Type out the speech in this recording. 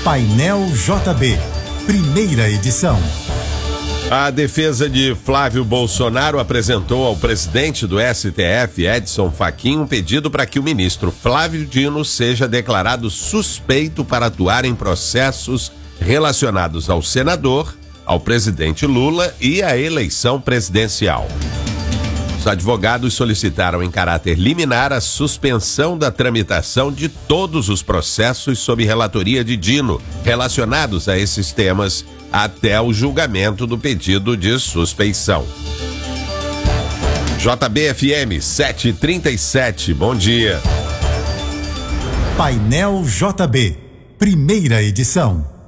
Painel JB, primeira edição. A defesa de Flávio Bolsonaro apresentou ao presidente do STF, Edson Fachin, um pedido para que o ministro Flávio Dino seja declarado suspeito para atuar em processos relacionados ao senador, ao presidente Lula e à eleição presidencial. Os advogados solicitaram em caráter liminar a suspensão da tramitação de todos os processos sob relatoria de Dino relacionados a esses temas até o julgamento do pedido de suspeição. JB-FM 737, bom dia. Painel JB, primeira edição.